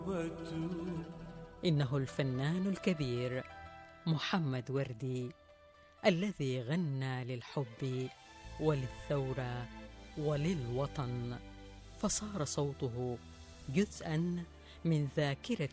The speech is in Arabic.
إنه الفنان الكبير محمد وردي، الذي غنى للحب وللثورة وللوطن، فصار صوته جزءاً من ذاكرة